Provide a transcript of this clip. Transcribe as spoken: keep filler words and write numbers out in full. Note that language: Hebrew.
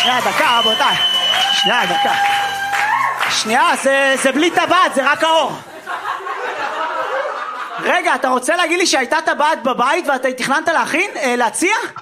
שנייה, דקה, רבותיי. שנייה, דקה. שנייה, זה, זה בלי טבעת, זה רק האור. רגע, אתה רוצה להגיד לי שהייתה טבעת בבית ואתה תכננת להכין, אה, להציע?